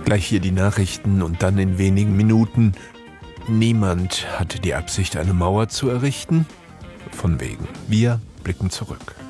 Gleich hier die Nachrichten und dann in wenigen Minuten: Niemand hatte die Absicht, eine Mauer zu errichten. Von wegen. Wir blicken zurück.